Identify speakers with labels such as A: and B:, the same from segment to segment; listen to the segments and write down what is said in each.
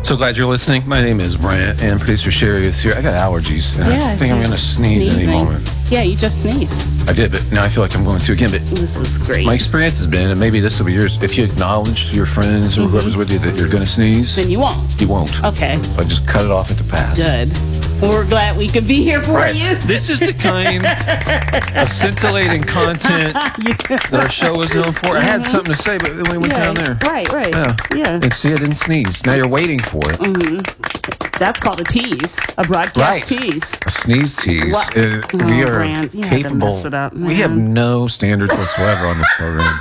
A: So glad you're listening. My name is Brant, and producer Sherry is here. I got allergies, and I think I'm going to sneeze any moment.
B: Yeah, you just sneezed.
A: I did, but now I feel like I'm going to again. But
B: this is great.
A: My experience has been, and maybe this will be yours, if you acknowledge to your friends or whoever's with you that you're going to sneeze,
B: then you won't.
A: You won't.
B: Okay.
A: I just cut it off at the pass.
B: Good. Well, we're glad we could be here for you.
A: This is the kind of scintillating content that our show is known for. I had something to say, but then we went down there.
B: Right. Yeah.
A: And see, I didn't sneeze. Now you're waiting for it.
B: That's called a tease, a broadcast tease.
A: A sneeze tease. We are capable.
B: Mess it up,
A: we have no standards whatsoever on this program.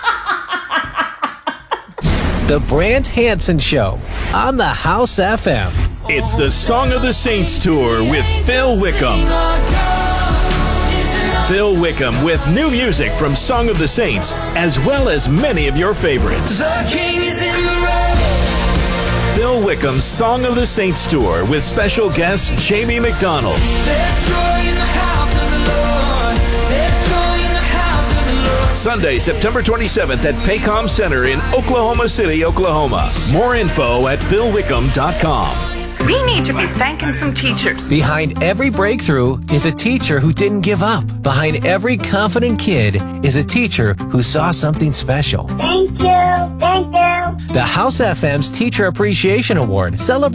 C: The Brant Hansen Show on the House FM.
D: It's the Song of the Saints Tour with Phil Wickham. Phil Wickham with new music from Song of the Saints, as well as many of your favorites.
E: The King is in the road.
D: Phil Wickham's Song of the Saints Tour with special guest Jamie McDonald.
E: There's joy in the house of the Lord. There's joy in the house of the Lord.
D: Sunday, September 27th at Paycom Center in Oklahoma City, Oklahoma. More info at philwickham.com.
F: We need to be thanking some teachers.
C: Behind every breakthrough is a teacher who didn't give up. Behind every confident kid is a teacher who saw something special.
G: Thank you.
C: The House FM's Teacher Appreciation Award celebrates